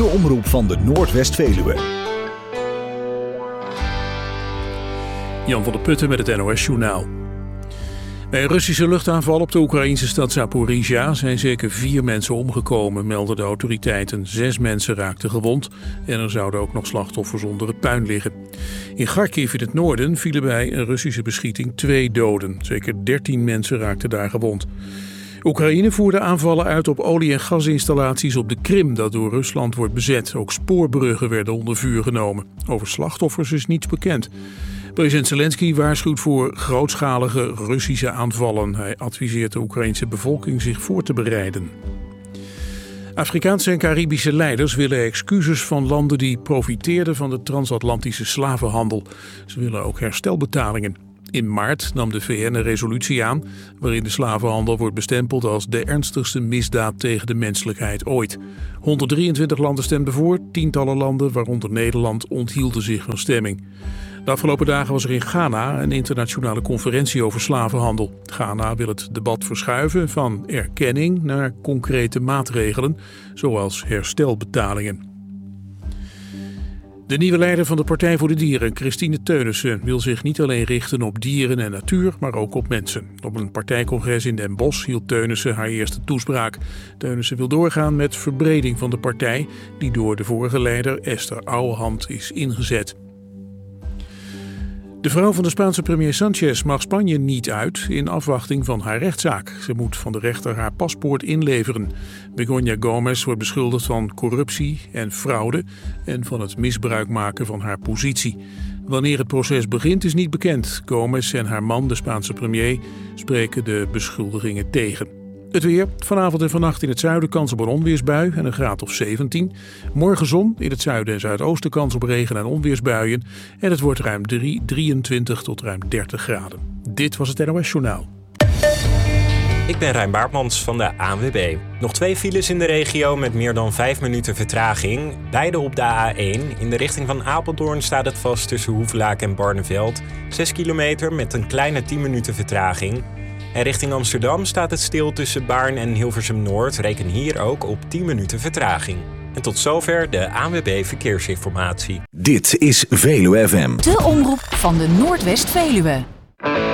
omroep van de Noordwest-Veluwe. Jan van der Putten met het NOS-journaal. Bij een Russische luchtaanval op de Oekraïnse stad Zaporizhia zijn zeker 4 mensen omgekomen, melden de autoriteiten. 6 mensen raakten gewond en er zouden ook nog slachtoffers onder het puin liggen. In Kharkiv in het noorden vielen bij een Russische beschieting 2 doden. Zeker 13 mensen raakten daar gewond. Oekraïne voerde aanvallen uit op olie- en gasinstallaties op de Krim, dat door Rusland wordt bezet. Ook spoorbruggen werden onder vuur genomen. Over slachtoffers is niets bekend. President Zelensky waarschuwt voor grootschalige Russische aanvallen. Hij adviseert de Oekraïnse bevolking zich voor te bereiden. Afrikaanse en Caribische leiders willen excuses van landen die profiteerden van de transatlantische slavenhandel. Ze willen ook herstelbetalingen. In maart nam de VN een resolutie aan waarin de slavenhandel wordt bestempeld als de ernstigste misdaad tegen de menselijkheid ooit. 123 landen stemden voor, tientallen landen, waaronder Nederland, onthielden zich van stemming. De afgelopen dagen was er in Ghana een internationale conferentie over slavenhandel. Ghana wil het debat verschuiven van erkenning naar concrete maatregelen, zoals herstelbetalingen. De nieuwe leider van de Partij voor de Dieren, Christine Teunissen, wil zich niet alleen richten op dieren en natuur, maar ook op mensen. Op een partijcongres in Den Bosch hield Teunissen haar eerste toespraak. Teunissen wil doorgaan met verbreding van de partij, die door de vorige leider Esther Ouwehand is ingezet. De vrouw van de Spaanse premier Sánchez mag Spanje niet uit in afwachting van haar rechtszaak. Ze moet van de rechter haar paspoort inleveren. Begoña Gómez wordt beschuldigd van corruptie en fraude en van het misbruik maken van haar positie. Wanneer het proces begint is niet bekend. Gómez en haar man, de Spaanse premier, spreken de beschuldigingen tegen. Het weer. Vanavond en vannacht in het zuiden kans op een onweersbui en een graad of 17. Morgen zon, in het zuiden en zuidoosten kans op regen- en onweersbuien. En het wordt ruim 23 tot ruim 30 graden. Dit was het NOS Journaal. Ik ben Rijn Baartmans van de ANWB. Nog 2 files in de regio met meer dan 5 minuten vertraging. Beide op de A1. In de richting van Apeldoorn staat het vast tussen Hoevelaak en Barneveld. 6 kilometer met een kleine 10 minuten vertraging. En richting Amsterdam staat het stil tussen Baarn en Hilversum-Noord. Reken hier ook op 10 minuten vertraging. En tot zover de ANWB Verkeersinformatie. Dit is Veluwe FM. De omroep van de Noordwest-Veluwe.